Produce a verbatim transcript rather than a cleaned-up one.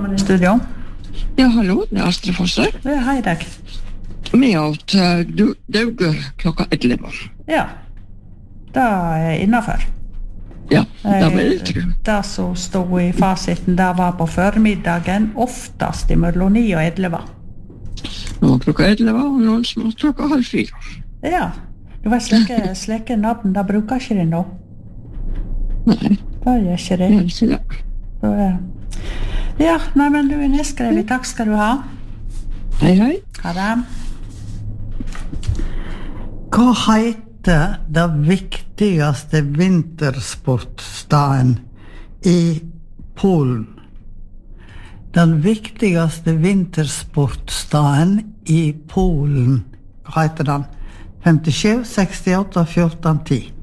Velkommen i studio. Ja, hallo, det er Astrid Fosse. Ja, hei deg. Vi har til Dauge klokka elleve. Ja, det er innenfor. Ja, det vil jeg tro. Det som stod i fasiten, det var på formiddagen, oftest mellom ni og elleve. Nå var klokka elleve, og noen som var klokka halv fire. Ja, det var slike, slike navn, det bruker ikke det nå. Nei. Det gjør ikke det. Jeg vil si det. Så, ja. Ja, nei, men du er nedskrevet. Takk skal du ha. Hei, hei. Ha det. Hva heter det viktigste vintersportstaden i Polen? Den viktigste vintersportstaden i Polen, hva heter den? femtisju, sekstiåtte, fjorten, ti.